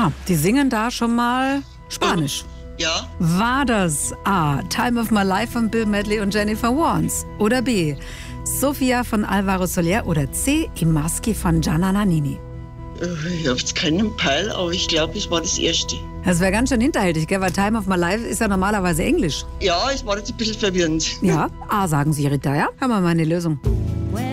Ah, die singen da schon mal Spanisch. Ja. War das A. Time of My Life von Bill Medley und Jennifer Warnes? Oder B. Sofia von Alvaro Soler? Oder C. I Maschi von Gianna Nannini? Ich habe jetzt keinen Peil, aber ich glaube, es war das erste. Das wäre ganz schön hinterhältig, gell? Weil Time of My Life ist ja normalerweise Englisch. Ja, es war jetzt ein bisschen verwirrend. Ja, A sagen Sie, Rita, ja? Haben wir mal eine Lösung.